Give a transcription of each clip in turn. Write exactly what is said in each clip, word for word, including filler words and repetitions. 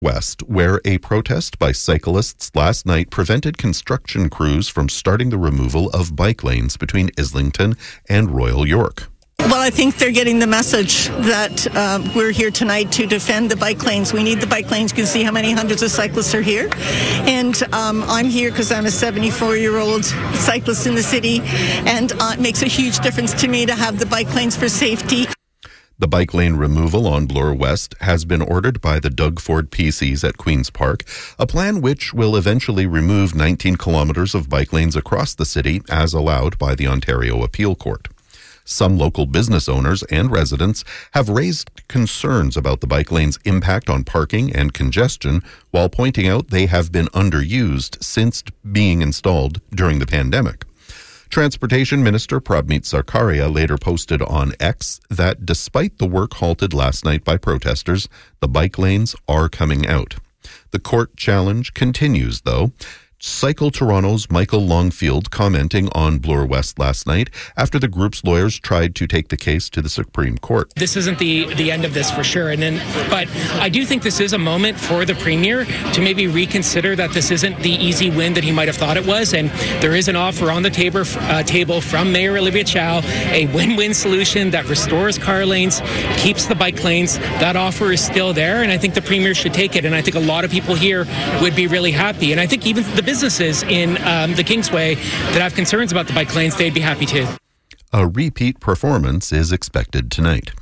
West, where a protest by cyclists last night prevented construction crews from starting the removal of bike lanes between Islington and Royal York. Well, I think they're getting the message that uh, we're here tonight to defend the bike lanes. We need the bike lanes. You can see how many hundreds of cyclists are here. And um, I'm here because I'm a seventy-four-year-old cyclist in the city, and uh, it makes a huge difference to me to have the bike lanes for safety. The bike lane removal on Bloor West has been ordered by the Doug Ford P Cs at Queen's Park, a plan which will eventually remove nineteen kilometres of bike lanes across the city as allowed by the Ontario Appeal Court. Some local business owners and residents have raised concerns about the bike lane's impact on parking and congestion, while pointing out they have been underused since being installed during the pandemic. Transportation Minister Prabmeet Sarkaria later posted on X that despite the work halted last night by protesters, the bike lanes are coming out. The court challenge continues, though. Cycle Toronto's Michael Longfield commenting on Bloor West last night after the group's lawyers tried to take the case to the Supreme Court. This isn't the, the end of this for sure, and then, but I do think this is a moment for the Premier to maybe reconsider that this isn't the easy win that he might have thought it was, and there is an offer on the table, uh, table from Mayor Olivia Chow, a win-win solution that restores car lanes, keeps the bike lanes. That offer is still there, and I think the Premier should take it, and I think a lot of people here would be really happy, and I think even the businesses in um, the Kingsway that have concerns about the bike lanes, they'd be happy too. A repeat performance is expected tonight.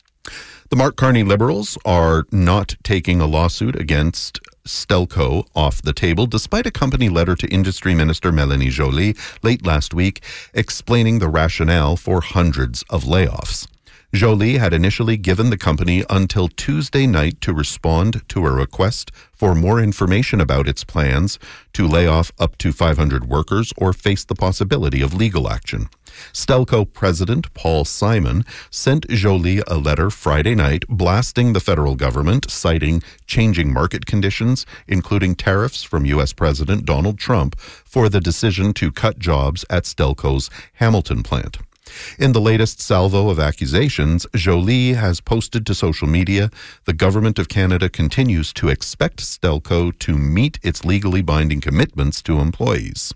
The Mark Carney Liberals are not taking a lawsuit against Stelco off the table, despite a company letter to Industry Minister Mélanie Joly late last week explaining the rationale for hundreds of layoffs. Joly had initially given the company until Tuesday night to respond to a request for more information about its plans to lay off up to five hundred workers or face the possibility of legal action. Stelco President Paul Simon sent Joly a letter Friday night blasting the federal government, citing changing market conditions, including tariffs from U S President Donald Trump, for the decision to cut jobs at Stelco's Hamilton plant. In the latest salvo of accusations, Joly has posted to social media, the Government of Canada continues to expect Stelco to meet its legally binding commitments to employees.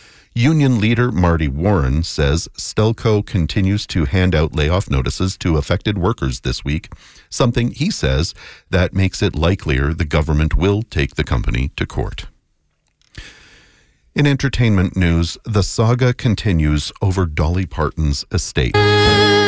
Union leader Marty Warren says Stelco continues to hand out layoff notices to affected workers this week, something he says that makes it likelier the government will take the company to court. In entertainment news, the saga continues over Dolly Parton's estate.